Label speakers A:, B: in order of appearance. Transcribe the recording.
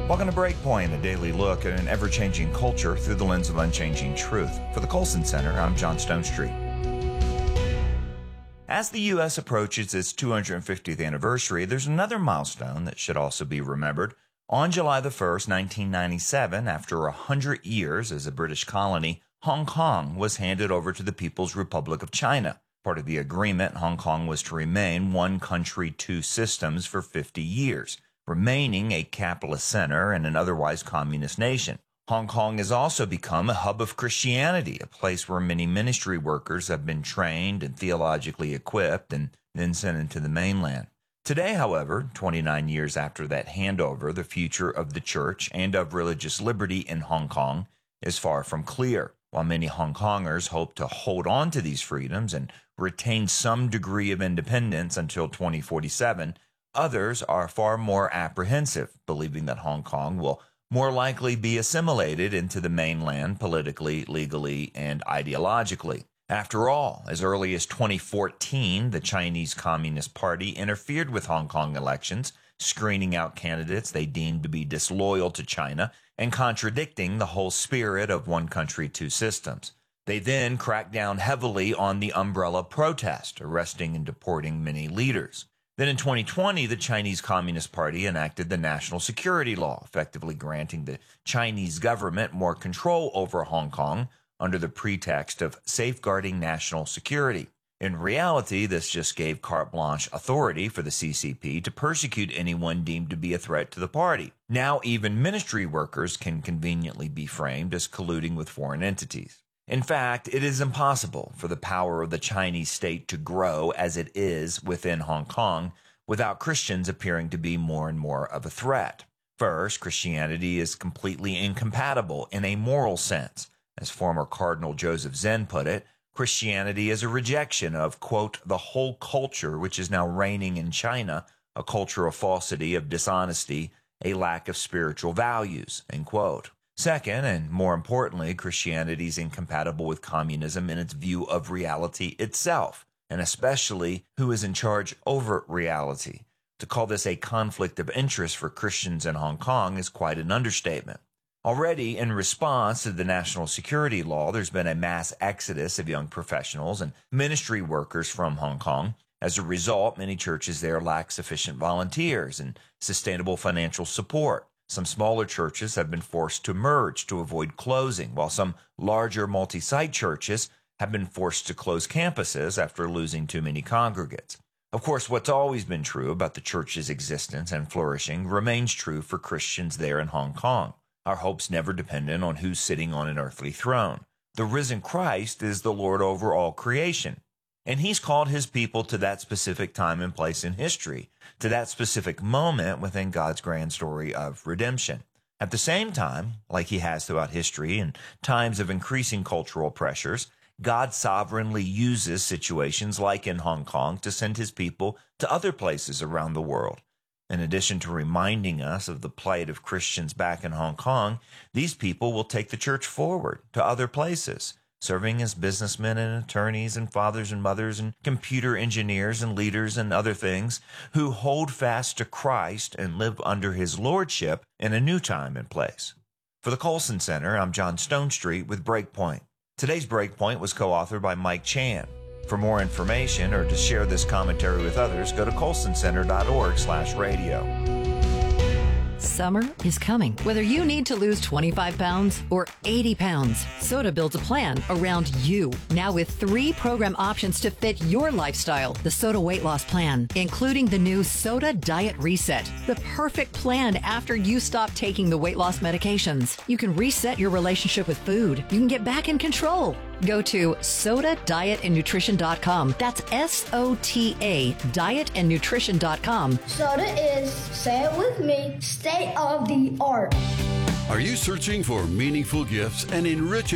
A: Welcome to Breakpoint, a daily look at an ever-changing culture through the lens of unchanging truth. For the Colson Center, I'm John Stonestreet. As the U.S. approaches its 250th anniversary, there's another milestone that should also be remembered. On July the 1st, 1997, after 100 years as a British colony, Hong Kong was handed over to the People's Republic of China. Part of the agreement, Hong Kong was to remain one country, two systems for 50 years, remaining a capitalist center and an otherwise communist nation. Hong Kong has also become a hub of Christianity, a place where many ministry workers have been trained and theologically equipped and then sent into the mainland. Today, however, 29 years after that handover, the future of the church and of religious liberty in Hong Kong is far from clear. While many Hong Kongers hope to hold on to these freedoms and retain some degree of independence until 2047, others are far more apprehensive, believing that Hong Kong will more likely be assimilated into the mainland politically, legally, and ideologically. After all, as early as 2014, the Chinese Communist Party interfered with Hong Kong elections, screening out candidates they deemed to be disloyal to China and contradicting the whole spirit of one country, two systems. They then cracked down heavily on the umbrella protest, arresting and deporting many leaders. Then in 2020, the Chinese Communist Party enacted the National Security Law, effectively granting the Chinese government more control over Hong Kong under the pretext of safeguarding national security. In reality, this just gave carte blanche authority for the CCP to persecute anyone deemed to be a threat to the party. Now even ministry workers can conveniently be framed as colluding with foreign entities. In fact, it is impossible for the power of the Chinese state to grow as it is within Hong Kong without Christians appearing to be more and more of a threat. First, Christianity is completely incompatible in a moral sense. As former Cardinal Joseph Zen put it, Christianity is a rejection of, quote, the whole culture which is now reigning in China, a culture of falsity, of dishonesty, a lack of spiritual values, end quote. Second, and more importantly, Christianity is incompatible with communism in its view of reality itself, and especially who is in charge over reality. To call this a conflict of interest for Christians in Hong Kong is quite an understatement. Already, in response to the national security law, there's been a mass exodus of young professionals and ministry workers from Hong Kong. As a result, many churches there lack sufficient volunteers and sustainable financial support. Some smaller churches have been forced to merge to avoid closing, while some larger multi-site churches have been forced to close campuses after losing too many congregants. Of course, what's always been true about the church's existence and flourishing remains true for Christians there in Hong Kong. Our hope's never dependent on who's sitting on an earthly throne. The risen Christ is the Lord over all creation, and he's called his people to that specific time and place in history, to that specific moment within God's grand story of redemption. At the same time, like he has throughout history in times of increasing cultural pressures, God sovereignly uses situations like in Hong Kong to send his people to other places around the world. In addition to reminding us of the plight of Christians back in Hong Kong, these people will take the church forward to other places, serving as businessmen and attorneys and fathers and mothers and computer engineers and leaders and other things who hold fast to Christ and live under his lordship in a new time and place. For the Colson Center, I'm John Stonestreet with Breakpoint. Today's Breakpoint was co-authored by Mike Chan. For more information or to share this commentary with others, go to colsoncenter.org/radio.
B: Summer is coming. Whether you need to lose 25 pounds or 80 pounds, Soda builds a plan around you. Now with 3 program options to fit your lifestyle. The Soda Weight Loss Plan, including the new Soda Diet Reset, the perfect plan after you stop taking the weight loss medications. You can reset your relationship with food. You can get back in control. Go to SodaDietAndNutrition.com. That's SOTA, dietandnutrition.com.
C: Soda is, say it with me, state of the art.
D: Are you searching for meaningful gifts and enriching